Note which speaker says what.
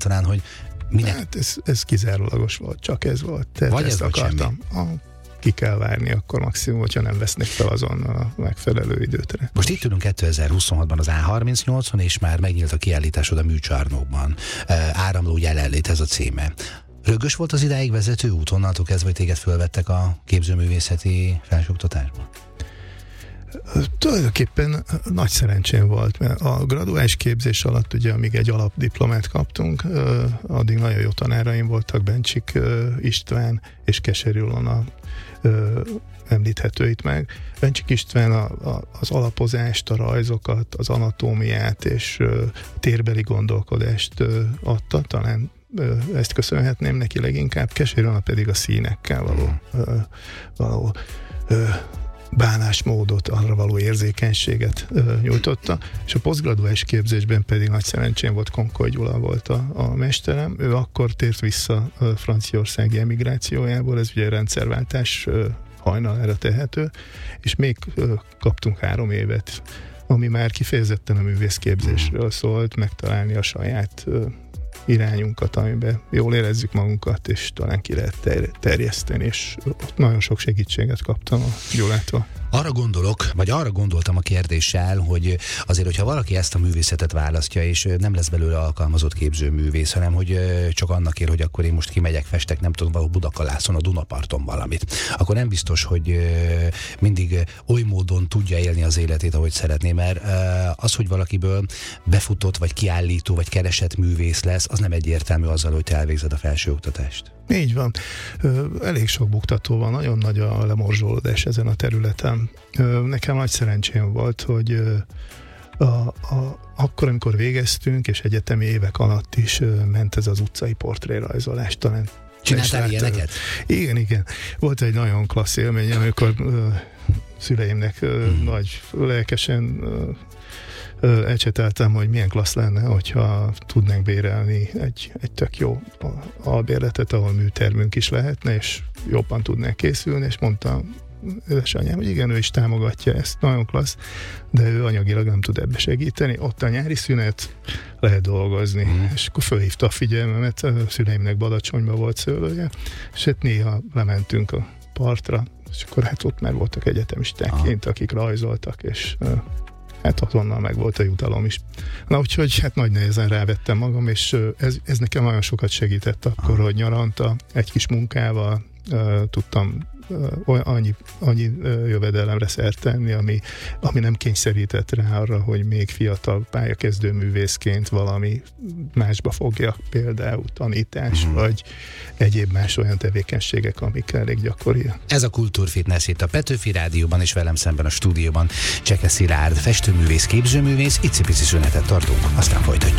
Speaker 1: talán, hogy minek?
Speaker 2: Hát ez kizárólagos volt, csak ez volt. Tehát
Speaker 1: vagy
Speaker 2: ezt
Speaker 1: ez
Speaker 2: akartam. Ki kell várni akkor maximum, hogyha nem vesznek fel azonnal a megfelelő időtre.
Speaker 1: Most itt ülünk 2026-ban az A38-on, és már megnyílt a kiállításod a műcsarnokban. Áramló jelenlét, ez a címe. Rögös volt az idáig vezető út, onnantól kezdve, hogy téged fölvettek a képzőművészeti felsőoktatásba?
Speaker 2: Tulajdonképpen nagy szerencsém volt, mert a graduális képzés alatt, ugye, amíg egy alapdiplomát kaptunk, addig nagyon jó tanáraim voltak, Bencsik István és Keserű Ilona említhető itt meg. Bencsik István az alapozást, a rajzokat, az anatómiát és térbeli gondolkodást adta, talán ezt köszönhetném neki leginkább, Keserű Ilona pedig a színekkel való bánásmódot, arra való érzékenységet nyújtotta, és a posztgraduális képzésben pedig nagy szerencsém volt, Konkoly Gyula volt a mesterem. Ő akkor tért vissza franciaországi emigrációjából, ez ugye rendszerváltás hajnalára tehető, és még kaptunk 3 évet, ami már kifejezetten a művészképzésről szólt, megtalálni a saját irányunkat, amiben jól érezzük magunkat, és talán ki lehet terjeszteni, és ott nagyon sok segítséget kaptam a Gyulától.
Speaker 1: Arra gondolok, vagy arra gondoltam a kérdéssel, hogy azért, hogyha valaki ezt a művészetet választja, és nem lesz belőle alkalmazott képzőművész, hanem hogy csak annak ér, hogy akkor én most kimegyek, festek, nem tudom, valahol Budakalászon, a Dunaparton valamit, akkor nem biztos, hogy mindig oly módon tudja élni az életét, ahogy szeretné, mert az, hogy valakiből befutott, vagy kiállító, vagy keresett művész lesz, az nem egyértelmű azzal, hogy te elvégzed a felsőoktatást.
Speaker 2: Így van. Elég sok buktató van, nagyon nagy a lemorzsolódás ezen a területen. Nekem nagy szerencsém volt, hogy akkor, amikor végeztünk, és egyetemi évek alatt is ment ez az utcai portrérajzolás, talán.
Speaker 1: Csináltál ilyeneket?
Speaker 2: Igen. Volt egy nagyon klassz élmény, amikor szüleimnek nagy lelkesen elcseteltem, hogy milyen klassz lenne, hogyha tudnánk bérelni egy tök jó albérletet, ahol műtermünk is lehetne, és jobban tudnánk készülni, és mondta édesanyám, hogy igen, ő is támogatja ezt, nagyon klassz, de ő anyagilag nem tud ebbe segíteni. Ott a nyári szünet, lehet dolgozni. És akkor fölhívta a figyelmemet, a szüleimnek Badacsonyban volt szőlője, és hát néha lementünk a partra, és akkor hát ott már voltak egyetemisták kint, akik rajzoltak, és hát azonnal meg volt a jutalom is. Na úgyhogy hát nagy nehezen rávettem magam, és ez nekem nagyon sokat segített akkor, hogy nyaranta egy kis munkával tudtam annyi jövedelemre szert tenni, ami nem kényszerített rá arra, hogy még fiatal pályakezdő művészként valami másba fogja, például tanítás, vagy egyéb más olyan tevékenységek, amik elég gyakoriak.
Speaker 1: Ez a Kultúrfitness itt a Petőfi Rádióban, és velem szemben a stúdióban Cseke Szilárd, festőművész, képzőművész. Icipici szünetet tartunk, aztán folytatjuk.